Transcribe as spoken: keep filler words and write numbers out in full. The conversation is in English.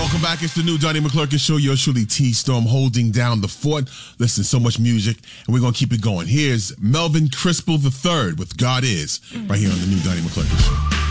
Welcome back. It's the new Donnie McClurkin Show. Yours truly, T-Storm, holding down the fort. Listen, so much music, and we're going to keep it going. Here's Melvin Crispell the third with God Is, right here on the new Donnie McClurkin Show.